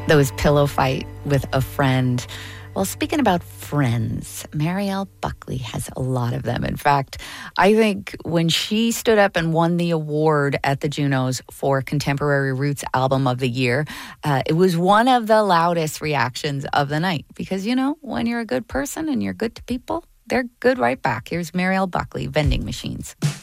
those pillow fight with a friend. Well, speaking about friends, Marielle Buckley has a lot of them. In fact, I think when she stood up and won the award at the Junos for Contemporary Roots Album of the Year, it was one of the loudest reactions of the night. Because, you know, when you're a good person and you're good to people, they're good right back. Here's Marielle Buckley, Vending Machines.